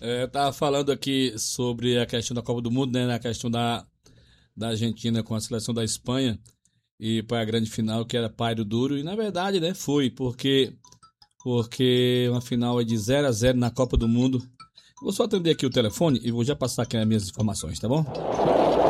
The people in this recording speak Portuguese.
Eu tava falando aqui sobre a questão da Copa do Mundo, né? Na questão da Argentina com a seleção da Espanha e para a grande final, que era páreo duro. E na verdade, né, foi, porque uma final é de 0-0 na Copa do Mundo. Vou só atender aqui o telefone e vou já passar aqui as minhas informações, tá bom?